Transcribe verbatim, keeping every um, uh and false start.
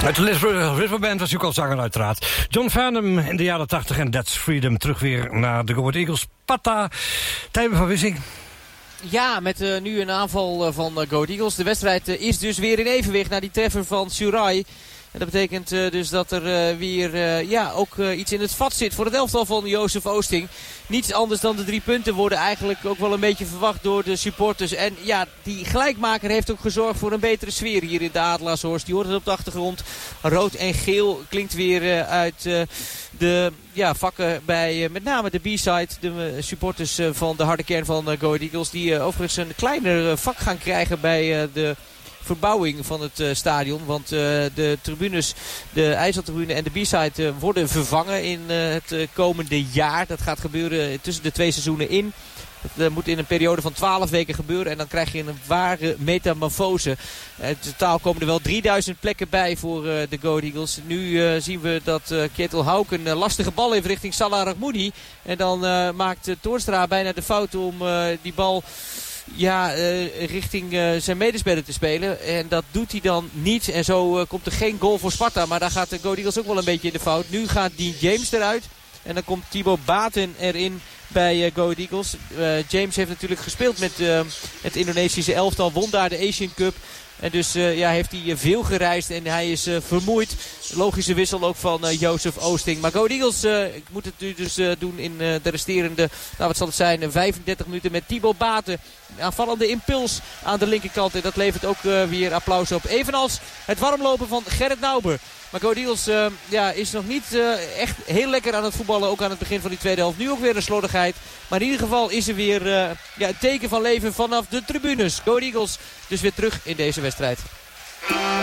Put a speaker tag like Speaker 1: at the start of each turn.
Speaker 1: Uit de Lisbon River Band was u ook al zanger uiteraard. John Farnham in de jaren tachtig en That's Freedom. Terug weer naar de Go Ahead Eagles. Pata, Tijmen van Wissing.
Speaker 2: Ja, met uh, nu een aanval uh, van uh, Go Ahead Eagles. De wedstrijd uh, is dus weer in evenwicht na die treffer van Surai. En dat betekent uh, dus dat er uh, weer uh, ja, ook uh, iets in het vat zit voor het elftal van Jozef Oosting. Niets anders dan de drie punten worden eigenlijk ook wel een beetje verwacht door de supporters. En ja, die gelijkmaker heeft ook gezorgd voor een betere sfeer hier in de Adelaarshorst. Die hoort het op de achtergrond. Rood en geel klinkt weer uh, uit uh, de ja, vakken bij uh, met name de B-side. De uh, supporters uh, van de harde kern van uh, Go Ahead Eagles. Die uh, overigens een kleiner uh, vak gaan krijgen bij uh, de verbouwing van het uh, stadion. Want uh, de tribunes, de IJsseltribune en de B-side uh, worden vervangen in uh, het uh, komende jaar. Dat gaat gebeuren tussen de twee seizoenen in. Dat uh, moet in een periode van twaalf weken gebeuren. En dan krijg je een ware metamorfose. Uh, in totaal komen er wel drieduizend plekken bij voor uh, de Go Ahead Eagles. Nu uh, zien we dat uh, Ketel Hauk een uh, lastige bal heeft richting Salah Rahmoudi. En dan uh, maakt uh, Toornstra bijna de fout om uh, die bal Ja, uh, richting uh, zijn medespeler te spelen. En dat doet hij dan niet. En zo uh, komt er geen goal voor Sparta. Maar daar gaat de Go Ahead Eagles ook wel een beetje in de fout. Nu gaat Dean James eruit. En dan komt Thibaut Baten erin bij uh, Go Ahead Eagles. Uh, James heeft natuurlijk gespeeld met uh, het Indonesische elftal. Won daar de Asian Cup. En dus uh, ja, heeft hij veel gereisd en hij is uh, vermoeid. Logische wissel ook van uh, Jozef Oosting. Maar Go Ahead Eagles uh, ik moet het nu dus uh, doen in uh, de resterende, nou wat zal het zijn, vijfendertig minuten met Thibaut Baten. Aanvallende impuls aan de linkerkant. En dat levert ook uh, weer applaus op. Evenals het warmlopen van Gerrit Nauber. Maar Go Ahead Eagles uh, ja, is nog niet uh, echt heel lekker aan het voetballen. Ook aan het begin van die tweede helft. Nu ook weer een slordigheid. Maar in ieder geval is er weer uh, ja, een teken van leven vanaf de tribunes. Go Ahead Eagles dus weer terug in deze wedstrijd.